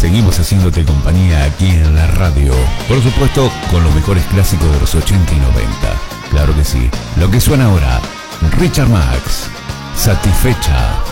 seguimos haciéndote compañía aquí en la radio. Por supuesto, con los mejores clásicos de los 80 y 90. Claro que sí. Lo que suena ahora, Richard Marx, Satisfecha.